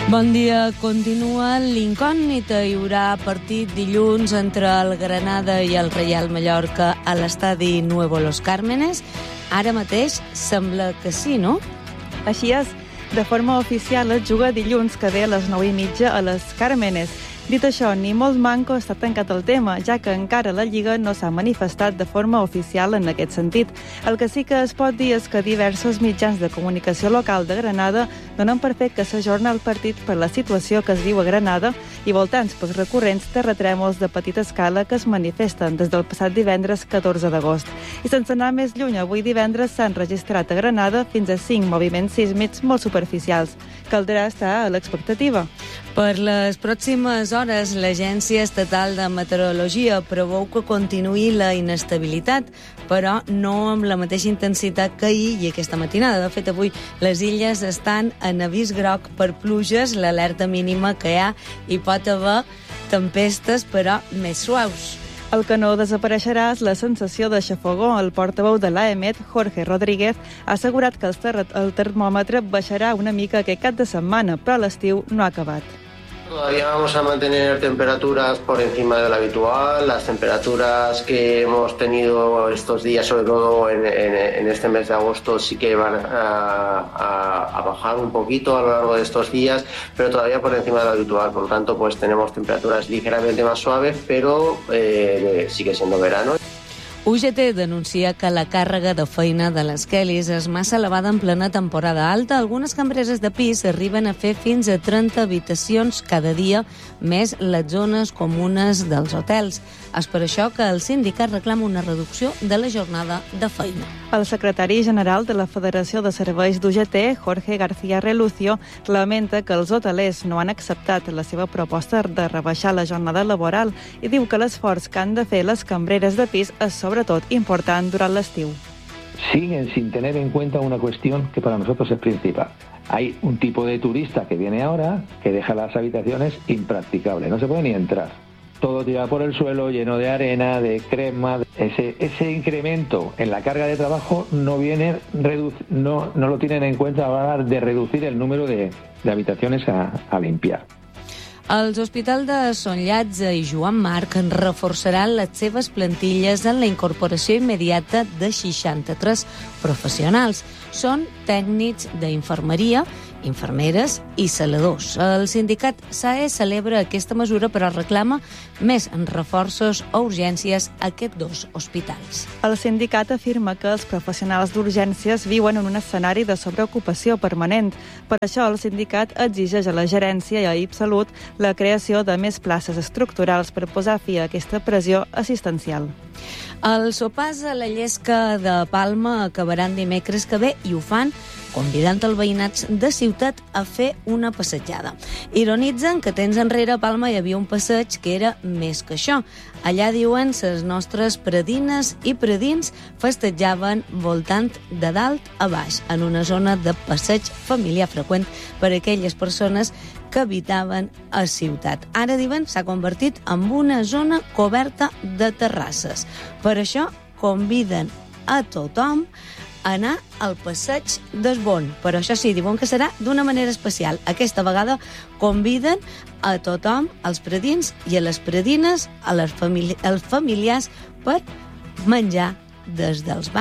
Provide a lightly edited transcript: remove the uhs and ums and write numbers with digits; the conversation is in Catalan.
Bon dia. Continua l'incògnita. Hi haurà partit dilluns entre el Granada i el Reial Mallorca a l'estadi Nuevo Los Cármenes. Ara mateix sembla que sí, no? Així és. De forma oficial es juga dilluns que ve a les 9:30 a les Cármenes. Dit això, ni molt manco està tancat el tema, ja que encara la Lliga no s'ha manifestat de forma oficial en aquest sentit. El que sí que es pot dir és que diversos mitjans de comunicació local de Granada donen per fet que s'ajorna el partit per la situació que es viu a Granada i voltants pels recurrents terratrèmols de petita escala que es manifesten des del passat divendres 14 d'agost. I sense anar més lluny, avui divendres s'han registrat a Granada fins a 5 moviments sísmics molt superficials. Caldrà estar a l'expectativa. Per les pròximes hores, l'Agència Estatal de Meteorologia preveu que continuï la inestabilitat, però no amb la mateixa intensitat que ahir i aquesta matinada. De fet, avui les illes estan en avís groc per pluges, l'alerta mínima que hi pot haver tempestes, però més suaus. El que no desapareixerà és la sensació de xafogó. El portaveu de l'AEMET, Jorge Rodríguez, ha assegurat que el termòmetre baixarà una mica aquest cap de setmana, però l'estiu no ha acabat. Todavía vamos a mantener temperaturas por encima de lo habitual. Las temperaturas que hemos tenido estos días, sobre todo en este mes de agosto, sí que van a bajar un poquito a lo largo de estos días, pero todavía por encima de lo habitual. Por lo tanto, pues tenemos temperaturas ligeramente más suaves, pero sigue siendo verano. UGT denuncia que la càrrega de feina de les Kellys és massa elevada en plena temporada alta. Algunes cambreres de pis arriben a fer fins a 30 habitacions cada dia, més les zones comunes dels hotels. És per això que el sindicat reclama una reducció de la jornada de feina. El secretari general de la Federació de Serveis d'UGT, Jorge García Relucio, lamenta que els hotelers no han acceptat la seva proposta de rebaixar la jornada laboral i diu que l'esforç que han de fer les cambreres de pis és sobretot important durant l'estiu. Siguen sin tener en cuenta una cuestión que para nosotros es principal. Hay un tipo de turista que viene ahora que deja las habitaciones impracticables, no se puede ni entrar. Todo tira por el suelo, lleno de arena, de crema. Ese incremento en la carga de trabajo no lo tienen en cuenta a la hora de reducir el número de habitaciones a limpiar. Els hospitals de Son Llatze i Joan Marc reforçaran les seves plantilles en la incorporació immediata de 63 professionals. Són tècnics d'infermeria, infermeres i saladors. El sindicat SAE celebra aquesta mesura, però reclama més reforços o urgències a aquests dos hospitals. El sindicat afirma que els professionals d'urgències viuen en un escenari de sobreocupació permanent. Per això el sindicat exigeix a la gerència i a IPSalut la creació de més places estructurals per posar fi a aquesta pressió assistencial. Els sopars a la Llesca de Palma acabaran dimecres que ve i ho fan convidant el veïnat de ciutat a fer una passejada. Ironitzen que temps enrere a Palma hi havia un passeig que era més que això. Allà, diuen, les nostres predines i predins festejaven voltant de dalt a baix, en una zona de passeig familiar freqüent per a aquelles persones que habitaven a ciutat. Ara, diuen, s'ha convertit en una zona coberta de terrasses. Per això conviden a tothom a anar al passeig d'Esbón. Però això sí, diuen que serà d'una manera especial. Aquesta vegada conviden a tothom, als predins i a les predines, als familiars, per menjar des dels bancs